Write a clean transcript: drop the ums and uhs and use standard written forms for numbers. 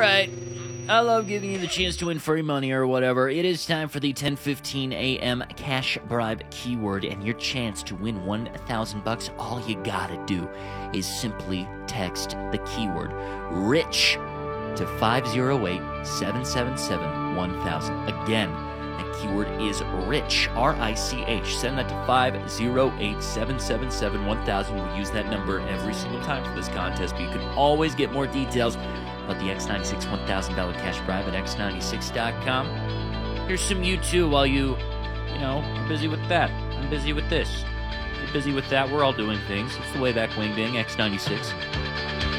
right. I love giving you the chance to win free money or whatever. It is time for the 10:15 a.m. cash bribe keyword and your chance to win $1,000. All you gotta do is simply text the keyword RICH to 508-777-1000. Again, that keyword is RICH, R-I-C-H. Send that to 508-777-1000. We'll use that number every single time for this contest, but you can always get more details about the X96 $1,000 cash bribe at x96.com. Here's some U2 while you're busy with that. I'm busy with this. You're busy with that. We're all doing things. It's the way back wing ding, X96.